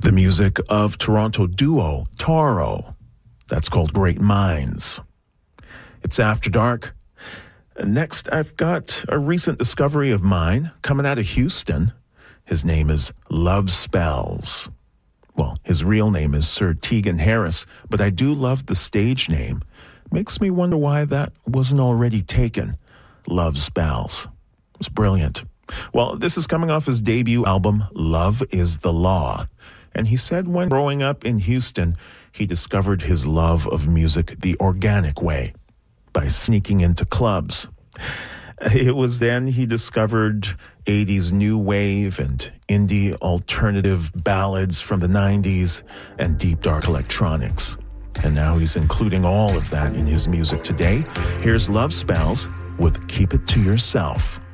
The music of Toronto duo Taro. That's called Great Minds. It's After Dark. Next, I've got a recent discovery of mine coming out of Houston. His name is Love Spells. Well, his real name is Sir Tegan Harris, but I do love the stage name. Makes me wonder why that wasn't already taken. Love Spells. It's brilliant. Well, this is coming off his debut album, Love is the Law. And he said when growing up in Houston, he discovered his love of music the organic way, by sneaking into clubs. It was then he discovered 80s new wave and indie alternative ballads from the 90s and deep dark electronics. And now he's including all of that in his music today. Here's Love Spells with Keep It to Yourself.